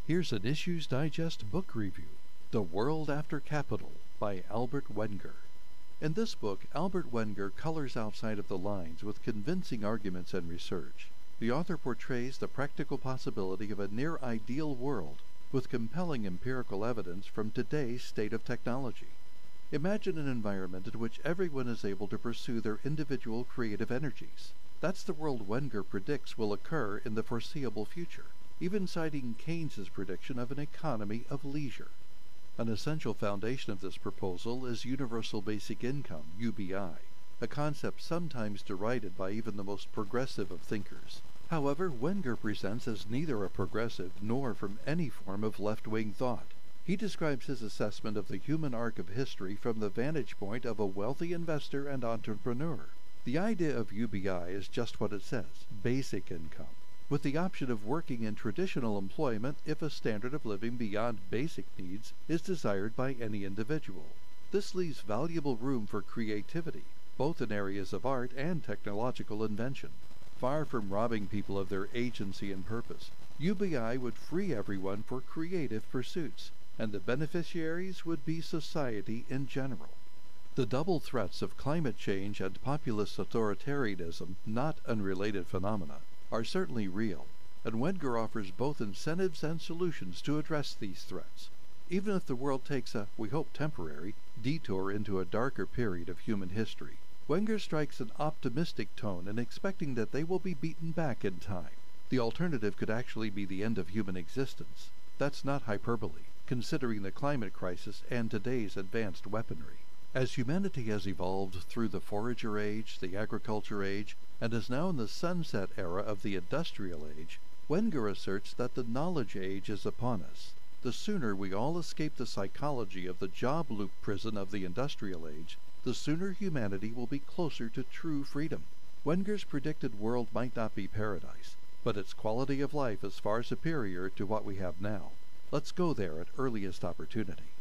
Here's an Issues Digest book review, The World After Capital by Albert Wenger. In this book, Albert Wenger colors outside of the lines with convincing arguments and research. The author portrays the practical possibility of a near-ideal world with compelling empirical evidence from today's state of technology. Imagine an environment in which everyone is able to pursue their individual creative energies. That's the world Wenger predicts will occur in the foreseeable future, even citing Keynes's prediction of an economy of leisure. An essential foundation of this proposal is Universal Basic Income, UBI, a concept sometimes derided by even the most progressive of thinkers. However, Wenger presents as neither a progressive nor from any form of left-wing thought. He describes his assessment of the human arc of history from the vantage point of a wealthy investor and entrepreneur. The idea of UBI is just what it says, basic income, with the option of working in traditional employment if a standard of living beyond basic needs is desired by any individual. This leaves valuable room for creativity, both in areas of art and technological invention. Far from robbing people of their agency and purpose, UBI would free everyone for creative pursuits, and the beneficiaries would be society in general. The double threats of climate change and populist authoritarianism, not unrelated phenomena, are certainly real, and Wenger offers both incentives and solutions to address these threats. Even if the world takes a, we hope temporary, detour into a darker period of human history, Wenger strikes an optimistic tone in expecting that they will be beaten back in time. The alternative could actually be the end of human existence. That's not hyperbole, considering the climate crisis and today's advanced weaponry. As humanity has evolved through the forager age, the agriculture age, and is now in the sunset era of the industrial age, Wenger asserts that the knowledge age is upon us. The sooner we all escape the psychology of the job loop prison of the industrial age, the sooner humanity will be closer to true freedom. Wenger's predicted world might not be paradise, but its quality of life is far superior to what we have now. Let's go there at earliest opportunity.